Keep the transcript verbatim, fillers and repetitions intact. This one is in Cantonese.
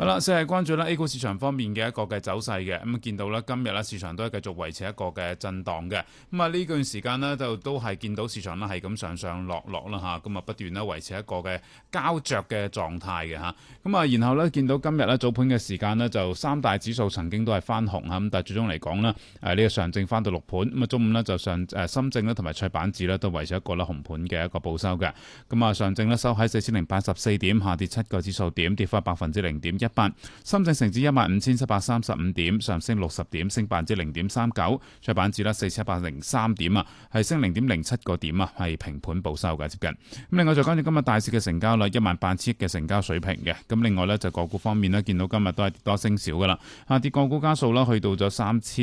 好啦，先係關注啦 A 股市場方面嘅一個嘅走勢嘅，咁見到咧今日咧市場都係繼續維持一個嘅震盪嘅，咁啊呢段時間呢，就都係見到市場咧係咁上上落落啦嚇，咁啊不斷咧維持一個嘅膠着嘅狀態嘅嚇，咁啊然後咧見到今日咧早盤嘅時間呢，就三大指數曾經都係翻紅嚇，咁但係最終嚟講呢，誒呢個上證翻到六盤，咁啊中午呢，就上誒深證咧同埋創板指咧都維持一個咧紅盤嘅一個報收嘅，咁啊上證咧收喺四千零八十四點，下跌七個指數點，跌幅百分之零點一八。深證成指一萬五千七百三十五點，上升六十點，升百分之零點三九。創板指咧四千一百零三點啊，係升零點零七個點啊，係平盤報收嘅接近。咁另外就關注今日大市嘅成交率一萬八千億嘅成交水平嘅。咁另外咧就個股方面咧，見到今日都係跌多升少噶啦，下跌個股家數啦，去到咗三千